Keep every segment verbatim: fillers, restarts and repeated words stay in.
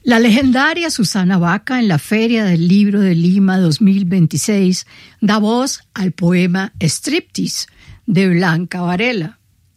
La legendaria Susana Baca en la Feria del Libro de Lima dos mil veintiséis da voz al poema Striptease de Blanca Varela.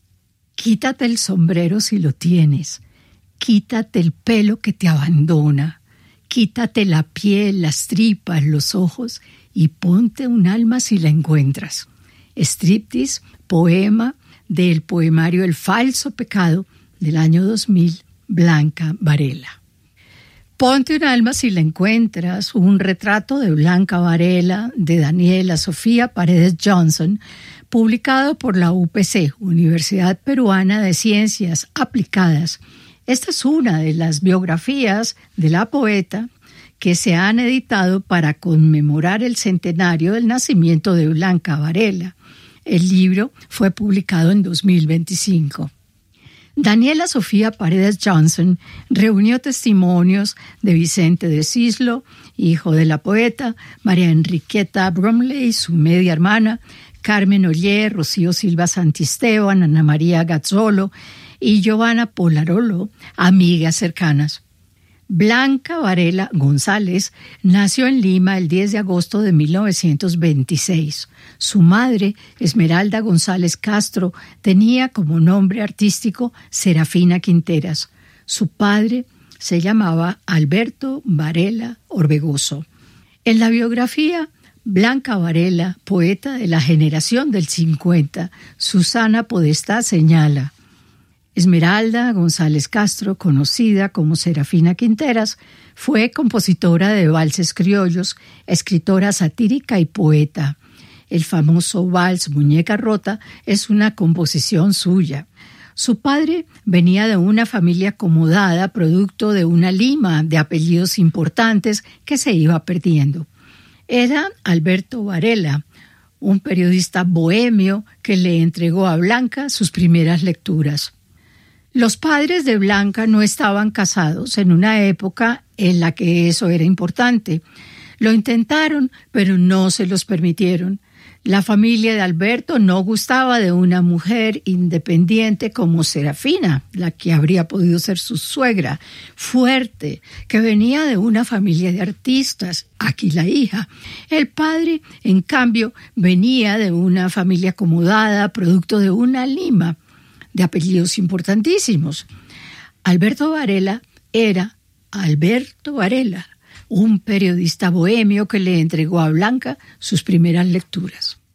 Quítate el sombrero si lo tienes, quítate el pelo que te abandona, quítate la piel, las tripas, los ojos y ponte un alma si la encuentras. Striptease, poema del poemario El Falso Pecado del año dos mil, Blanca Varela. Ponte un alma si la encuentras, un retrato de Blanca Varela de Daniela Sofía Paredes Johnson, publicado por la U P C, Universidad Peruana de Ciencias Aplicadas. Esta es una de las biografías de la poeta que se han editado para conmemorar el centenario del nacimiento de Blanca Varela. El libro fue publicado en dos mil veinticinco. Daniela Sofía Paredes Johnson reunió testimonios de Vicente de Cislo, hijo de la poeta, María Enriqueta Bromley, su media hermana, Carmen Oller, Rocío Silva Santisteban, Ana María Gazzolo y Giovanna Polarolo, amigas cercanas. Blanca Varela González nació en Lima el diez de agosto de mil novecientos veintiséis. Su madre, Esmeralda González Castro, tenía como nombre artístico Serafina Quinteras. Su padre se llamaba Alberto Varela Orbegoso. En la biografía, Blanca Varela, poeta de la generación del cincuenta, Susana Podestá señala: Esmeralda González Castro, conocida como Serafina Quinteras, fue compositora de valses criollos, escritora satírica y poeta. El famoso vals Muñeca Rota es una composición suya. Su padre venía de una familia acomodada, producto de una lima de apellidos importantes que se iba perdiendo. Era Alberto Varela, un periodista bohemio que le entregó a Blanca sus primeras lecturas. Los padres de Blanca no estaban casados en una época en la que eso era importante. Lo intentaron, pero no se los permitieron. La familia de Alberto no gustaba de una mujer independiente como Serafina, la que habría podido ser su suegra, fuerte, que venía de una familia de artistas, aquí la hija. El padre, en cambio, venía de una familia acomodada, producto de una lima de apellidos importantísimos. Alberto Varela era Alberto Varela, un periodista bohemio que le entregó a Blanca sus primeras lecturas.